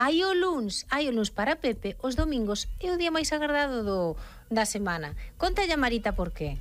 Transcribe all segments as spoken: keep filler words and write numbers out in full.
Hai o luns, hai o luns para Pepe, os domingos é o día máis agardado do, da semana. Contalle a Marita por qué.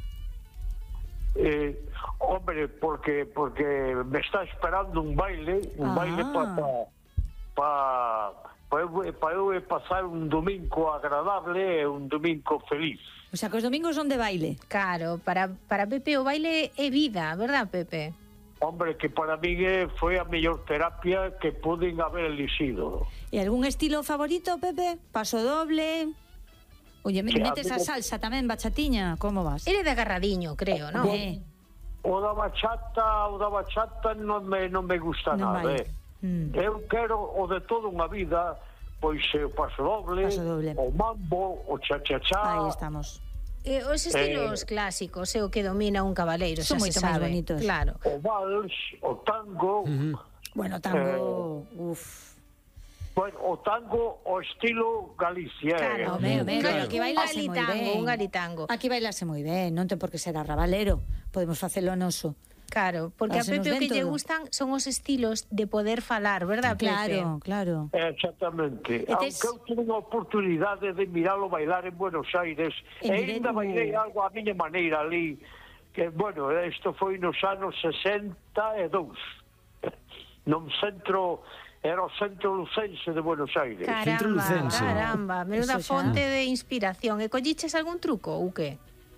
Eh, hombre, porque porque me está esperando un baile, un Ah. baile para pa, pa, eu, pa eu pasar un domingo agradable e un domingo feliz. O sea, que os domingos son de baile. Claro, para, para Pepe o baile é vida, verdad, Pepe? Hombre, que para mí eh, foi a mellor terapia que poden haber elixido. E algún estilo favorito, Pepe? Paso doble? Oye, Que metes a amigo- salsa tamén, bachatiña? Como vas? Ele é de agarradiño, creo, non? Eh, O da bachata, o da bachata non me, non me gusta Non nada, vai. eh. Mm. Eu quero o de toda unha vida, pois eh, o paso doble, Paso doble. o mambo, o cha-cha-cha. Aí estamos. Eh, os estilos Eh, clásicos é o que domina un cabaleiro, Son xa se moito máis sabe. bonitos. Claro. O vals, o tango, Bueno, tango... Uf. bueno, o tango, o estilo Galicia. eh. Claro, Home, home, Claro. pero aquí bailase Un moi galitango, ben. un galitango. Aquí bailase moi ben, non ten por que ser arrabalero. Podemos facelo noso. Claro, porque a Pásenos Pepe o que ben lle todo. gustan son os estilos de poder falar, verdad, Pepe? Claro, claro. Exactamente. E tes- Aunque eu tive a oportunidade de miralo bailar en Buenos Aires, En e ainda directo. bailei algo a miña maneira ali, que, bueno, isto foi nos anos sesenta e dous. Non centro, era o centro lucense de Buenos Aires. Caramba, Lucense. caramba, menuda Eso xa. fonte de inspiración. E colliches algún truco ou que?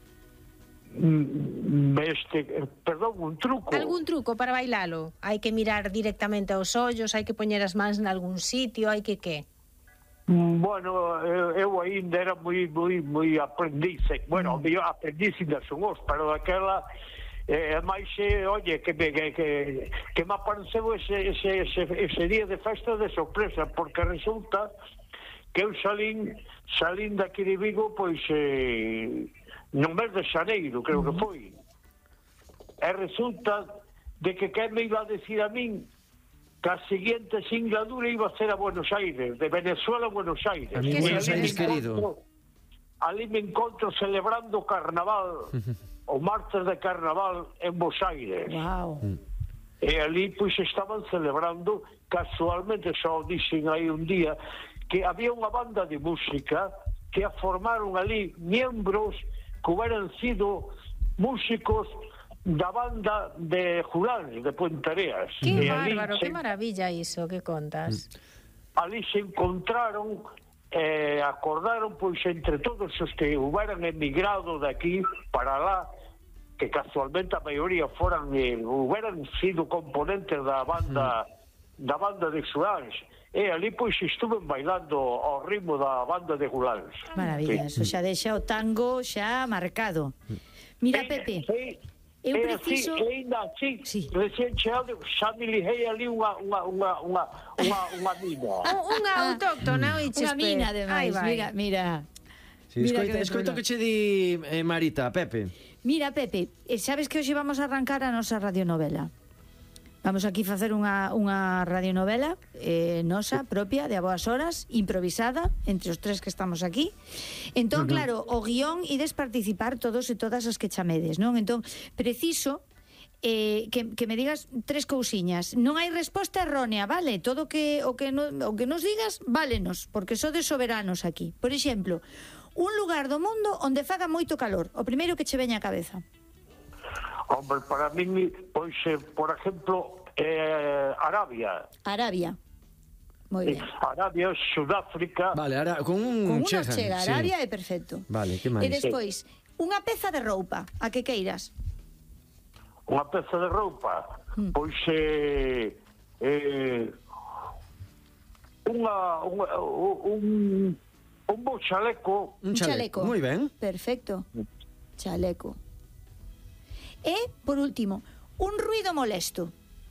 Mm, Este, eh, perdón, un truco. Algún truco para bailalo? Hai que mirar directamente aos ollos, hai que poñer as mans nalgún sitio, hai que que? Mm, Bueno, eu, eu ainda era moi moi moi aprendiz. Bueno, mm. eu aprendiz ainda son os, pero daquela é eh, máis, eh, oye, que me, que, que, que me apareceu ese, ese, ese, ese día de festa de sorpresa, porque resulta que eu salín salín daqui de Vigo, pois eh, no mes de xaneiro, creo que foi. E resulta de que quen me iba a decir a min que a seguinte singladura iba a ser a Buenos Aires, de Venezuela a Buenos Aires. A mi Que Buenos sí, Aires sí. querido. Ali me encontro celebrando o carnaval, o martes de carnaval en Buenos Aires. Wow. E ali, pois, estaban celebrando, casualmente, só dixen aí un día, que había unha banda de música que a formaron ali miembros que hubieran sido músicos da banda de Jurán, de Puentareas. Que E ali bárbaro, se- que maravilla iso que contas. ali se encontraron eh, acordaron pois entre todos os que hubieran emigrado de aquí para lá, que casualmente a maioría foran eh, hubieran sido componentes da banda da banda de Xuláns, e ali pois estuven bailando ao ritmo da banda de Xuláns. Maravilla, eso xa deixa o tango xa marcado. Mira, Pepe, Sí, eu é preciso- así, e ainda así, Sí. recién chegado, xa me liguei ali unha unha unha unha unha, unha mina. Un- Unha autóctona, oiches, unha mina, Pe. ademais. Aí vai. Mira, mira. Sí, Mira escoita, que escoita o chulo. que che di eh, Marita, Pepe. Mira, Pepe, eh, sabes que hoxe vamos a arrancar a nosa radionovela. Vamos aquí facer unha, unha radionovela eh, nosa, propia, de a boas horas, improvisada, entre os tres que estamos aquí. Entón, uh-huh. claro, o guión ides participar todos e todas as que chamedes, non? Entón, preciso eh, que, que me digas tres cousiñas. Non hai resposta errónea, vale? Todo que, o, que no, o que nos digas, válenos, porque sodes soberanos aquí. Por exemplo, un lugar do mundo onde faga moito calor. O primeiro que che veña á cabeza. Hombre, para mí, pois, eh, por exemplo, eh, Arabia. Arabia. Moi Eh, ben. Arabia, Sudáfrica. Vale, ahora con un Con unha chegan, chega, sí. Arabia é perfecto. Vale, que E máis? despois, unha peza de roupa, a que queiras. Unha peza de roupa. Mm. Pois, eh, eh, unha, unha, un, un bo chaleco. Un chaleco. Moi ben. Perfecto. Chaleco. E, por último, un ruido molesto.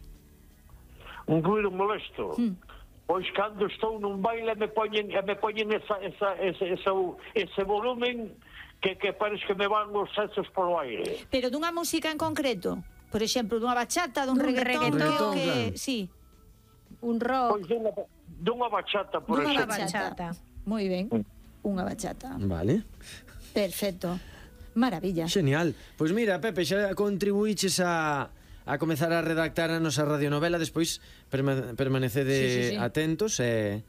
Un ruido molesto. Mm. Pois cando estou nun baile me poñen, me poñen esa, esa, ese, ese, ese volumen que, que parece que me van os sesos polo aire. Pero dunha música en concreto. Por exemplo, dunha bachata, dun, Dun reggaetón, reggaetón, que, claro. sí, Un rock, Pois dunha, dunha bachata, por dunha exemplo. bachata. Moi ben. Unha bachata. Vale. Perfecto. Maravilla. Genial. Pois mira, Pepe, xa contribuíches a a comezar a redactar a nosa radionovela, despois perma, permanecede Sí, sí, sí. atentos e